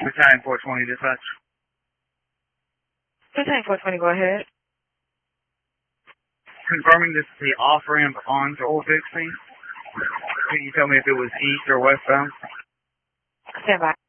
Battalion 420 dispatch. Battalion 420, go ahead. Confirming this is the off-ramp onto Old Dixie. Can you tell me if it was east or westbound? Stand by.